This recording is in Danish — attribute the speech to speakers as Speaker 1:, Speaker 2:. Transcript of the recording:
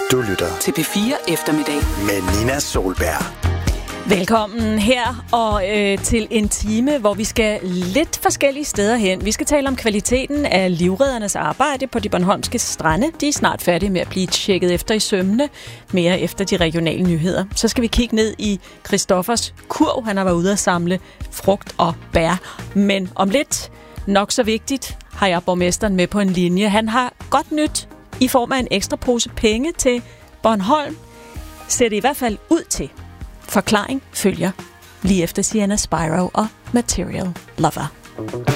Speaker 1: Du lytter
Speaker 2: til P4 Eftermiddag
Speaker 1: med Nina Solberg.
Speaker 3: Velkommen her og til en time, hvor vi skal lidt forskellige steder hen. Vi skal tale om kvaliteten af livreddernes arbejde på de bornholmske strande. De er snart færdige med at blive tjekket efter i sømmene, mere efter de regionale nyheder. Så skal vi kigge ned i Christoffers kurv. Han har været ude at samle frugt og bær. Men om lidt, nok så vigtigt, har jeg borgmesteren med på en linje. Han har godt nyt i form af en ekstra pose penge til Bornholm. Ser det i hvert fald ud til. Forklaring følger lige efter Sienna Spyro og Material Lover.